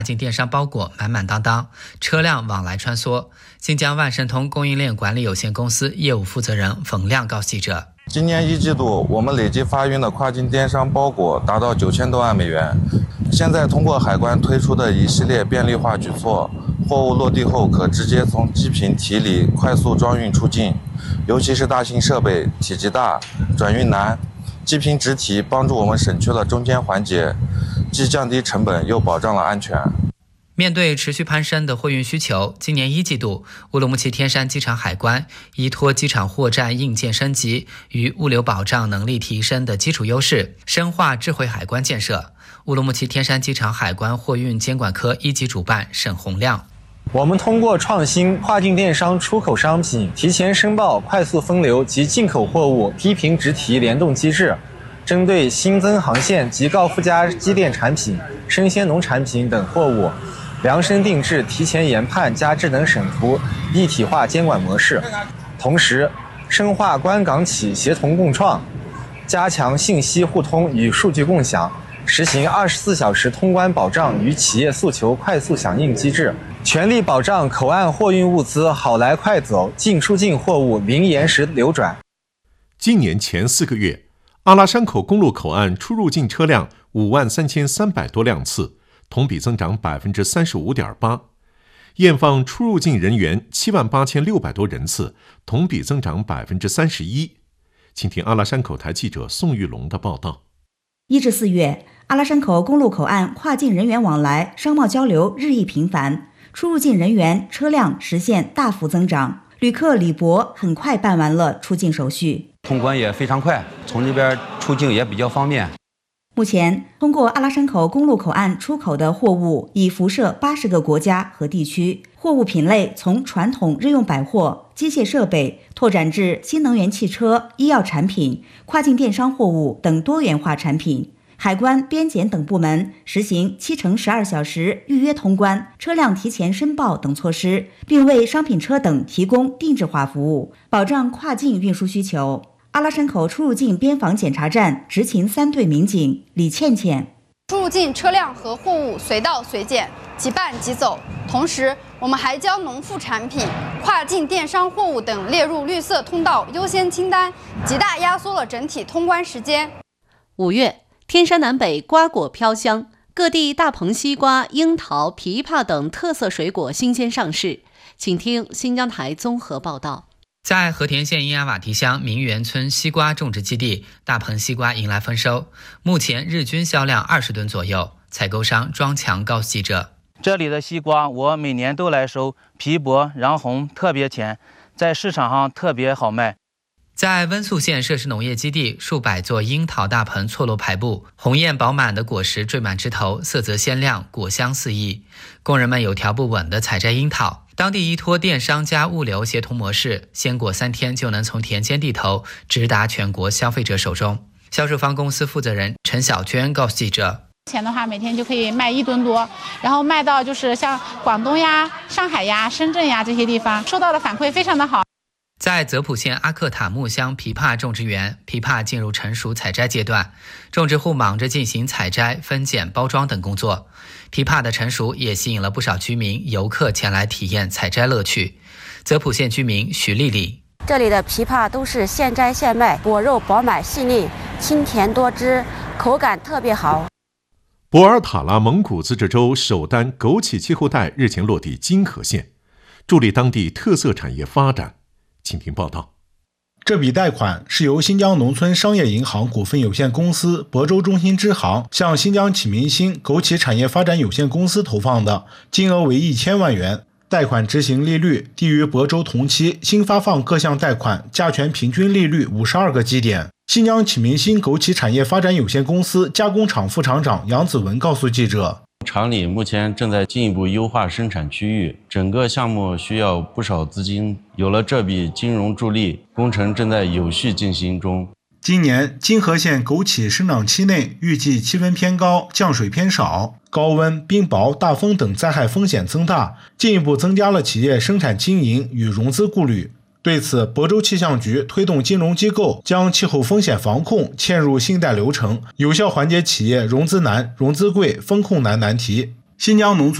境电商包裹满满当当，车辆往来穿梭。新疆万盛通供应链管理有限公司业务负责人冯亮告诉记者， 今年一季度我们累计发运的跨境电商包裹达到9000多万美元。现在通过海关推出的一系列便利化举措，货物落地后可直接从机坪提离快速装运出境，尤其是大型设备体积大、转运难，机坪直提帮助我们省去了中间环节，既降低成本又保障了安全。 面对持续攀升的货运需求，今年一季度，乌鲁木齐天山机场海关依托机场货站硬件升级与物流保障能力提升的基础优势，深化智慧海关建设。乌鲁木齐天山机场海关货运监管科一级主办沈洪亮， 我们通过创新跨境电商出口商品提前申报、快速分流及进口货物低频直提联动机制，针对新增航线及高附加机电产品、生鲜农产品等货物，量身定制提前研判加智能审图一体化监管模式，同时深化关港企协同共创，加强信息互通与数据共享，实行24小时通关保障与企业诉求快速响应机制，全力保障口岸货运物资好来快走，进出境货物零延时流转。 今年前4个月，阿拉山口公路口岸出入境车辆53300多辆次，同比增长 35.8%， 验放出入境人员78600多人次，同比增长 31%。 请听阿拉山口台记者宋玉龙的报道。 1至4月，阿拉山口公路口岸跨境人员往来、商贸交流日益频繁，出入境人员、车辆实现大幅增长。旅客李博很快办完了出境手续， 通关也非常快，从这边出境也比较方便。 目前，通过阿拉山口公路口岸出口的货物已辐射80个国家和地区，货物品类从传统日用百货、机械设备拓展至新能源汽车、医药产品、跨境电商货物等多元化产品。海关、边检等部门实行7×12小时预约通关、车辆提前申报等措施，并为商品车等提供定制化服务，保障跨境运输需求。阿拉山口出入境边防检查站执勤3队民警李倩倩， 出入境车辆和货物随到随检，即办即走。同时，我们还将农副产品、跨境电商货物等列入绿色通道优先清单，极大压缩了整体通关时间。 5月，天山南北瓜果飘香，各地大棚西瓜、樱桃、枇杷等特色水果新鲜上市。请听新疆台综合报道。 在和田县英阿瓦提乡明园村西瓜种植基地，大棚西瓜迎来丰收，目前日均销量20吨左右。采购商庄强告诉记者， 这里的西瓜我每年都来收，皮薄瓤红，特别甜，在市场上特别好卖。 在温宿县设施农业基地，数百座樱桃大棚错落排布，红艳饱满的果实缀满枝头，色泽鲜亮，果香四溢。工人们有条不紊地采摘樱桃，当地依托电商加物流协同模式，鲜果3天就能从田间地头直达全国消费者手中。销售方公司负责人陈小娟告诉记者， 前的话每天就可以卖1吨多，然后卖到就是像广东呀、上海呀、深圳呀这些地方，收到的反馈非常的好。 在泽普县阿克塔木乡枇杷种植园，枇杷进入成熟采摘阶段，种植户忙着进行采摘、分拣、包装等工作。枇杷的成熟也吸引了不少居民、游客前来体验采摘乐趣。泽普县居民徐丽丽， 这里的枇杷都是现摘现卖，果肉饱满细腻，清甜多汁，口感特别好。 博尔塔拉蒙古自治州首单枸杞气候带日前落地金河县，助力当地特色产业发展。请听报道。 这笔贷款是由新疆农村商业银行股份有限公司亳州中心支行向新疆启明星枸杞产业发展有限公司投放的，金额为1000万元。贷款执行利率低于亳州同期新发放各项贷款加权平均利率52个基点。新疆启明星枸杞产业发展有限公司加工厂副厂长杨子文告诉记者， 厂里目前正在进一步优化生产区域，整个项目需要不少资金，有了这笔金融助力，工程正在有序进行中。 今年金河县枸杞生长期内预计气温偏高、降水偏少，高温、冰雹、大风等灾害风险增大，进一步增加了企业生产经营与融资顾虑。对此，亳州气象局推动金融机构将气候风险防控嵌入信贷流程，有效缓解企业融资难、融资贵、风控难难题。 新疆农村